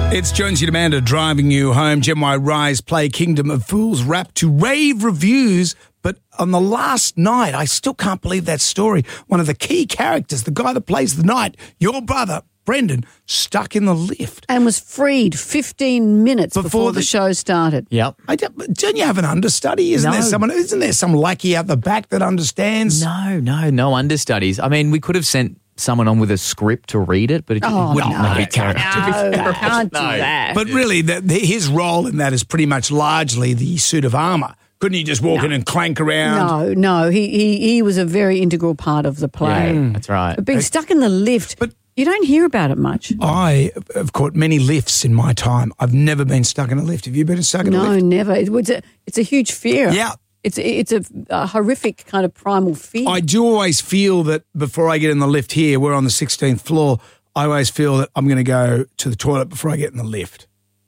It's Jonesy and Amanda driving you home. Gen Y Rise play Kingdom of Fools rap to rave reviews. But on the last night, I still can't believe that story. One of the key characters, the guy that plays the knight, your brother, Brendan, stuck in the lift. And was freed 15 minutes before the show started. Yep. Don't you have an understudy? Isn't there some lackey out the back that understands? No understudies. I mean, we could have sent someone on with a script to read it, but it wouldn't be character. No, can't do that. But really, his role in that is pretty much largely the suit of armour. Couldn't he just walk in and clank around? No. He was a very integral part of the play. Yeah, that's right. But being stuck in the lift, but you don't hear about it much. I have caught many lifts in my time. I've never been stuck in a lift. Have you been stuck in a lift? No, never. It's a huge fear. Yeah. It's a horrific kind of primal fear. I do always feel that before I get in the lift here, we're on the 16th floor, I always feel that I'm going to go to the toilet before I get in the lift.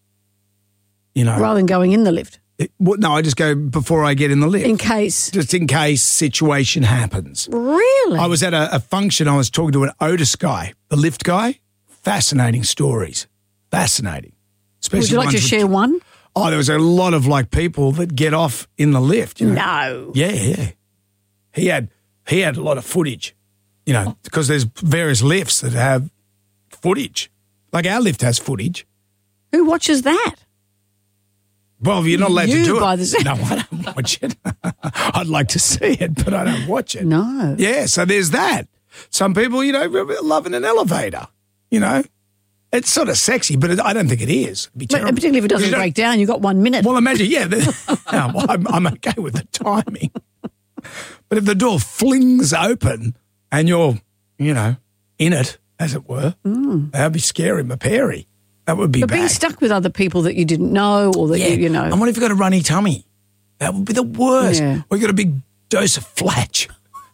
You know. Rather than going in the lift. No, I just go before I get in the lift. In case. Just in case situation happens. Really? I was at a function. I was talking to an Otis guy, the lift guy. Fascinating stories. Fascinating. Especially Would you like to share one? Oh, there was a lot of people that get off in the lift. You know? No. Yeah. He had a lot of footage, because there's various lifts that have footage. Like our lift has footage. Who watches that? Well, you're not allowed to do it. No, I don't watch it. I'd like to see it, but I don't watch it. No. Yeah, so there's that. Some people, love in an elevator, It's sort of sexy, but I don't think it is. It'd be terrible. Particularly if it doesn't break down, you've got 1 minute. Well, imagine, I'm okay with the timing. But if the door flings open and you're, in it, as it were, that'd be scary, Maperi. That would be bad. But being stuck with other people that you didn't know or that you know. And what if you've got a runny tummy? That would be the worst. Yeah. Or you've got a big dose of flatch.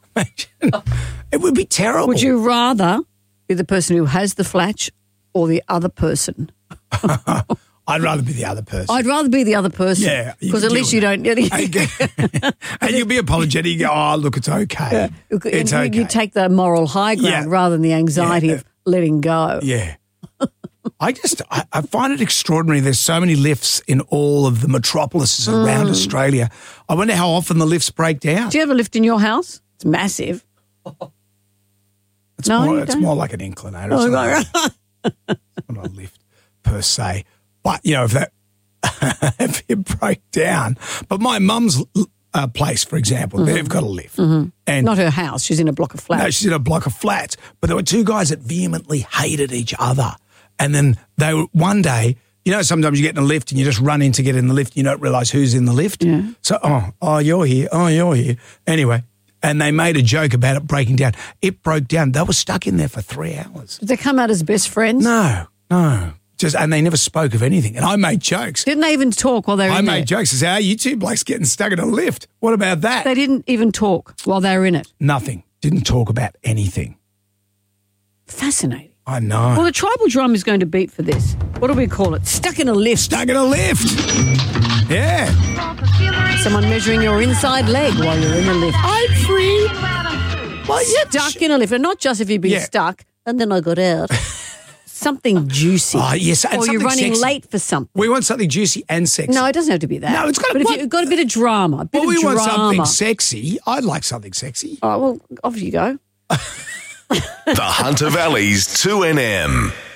It would be terrible. Would you rather be the person who has the flatch or the other person? I'd rather be the other person. I'd rather be the other person. Yeah. Because at least you don't. And you'll be apologetic. You go, oh, look, it's okay. Yeah. It's okay. You take the moral high ground rather than the anxiety of letting go. Yeah. I find it extraordinary. There's so many lifts in all of the metropolises around Australia. I wonder how often the lifts break down. Do you have a lift in your house? It's massive. It's more like an inclinator. It's not a lift per se. But, if you break down. But my mum's place, for example, they've got a lift. Mm-hmm. And not her house. She's in a block of flats. No, she's in a block of flats. But there were two guys that vehemently hated each other. And then one day, sometimes you get in a lift and you just run in to get in the lift and you don't realise who's in the lift. Yeah. So, you're here. Oh, you're here. Anyway, and they made a joke about it breaking down. It broke down. They were stuck in there for 3 hours. Did they come out as best friends? No. And they never spoke of anything. And I made jokes. Didn't they even talk while they were in there? I made jokes. I said, you two blokes getting stuck in a lift. What about that? They didn't even talk while they were in it? Nothing. Didn't talk about anything. Fascinating. I know. Well, the tribal drum is going to beat for this. What do we call it? Stuck in a lift. Stuck in a lift. Yeah. Someone measuring your inside leg while you're in a lift. I'm free. Well, stuck in a lift. And not just if you've been stuck and then I got out. Something juicy. Oh, yes. And or you're running sexy. late for something. We want something juicy and sexy. No, it doesn't have to be that. No, it's got to be. But if you've got a bit of drama, we want something sexy. I'd like something sexy. All right, well, off you go. The Hunter Valley's 2NM.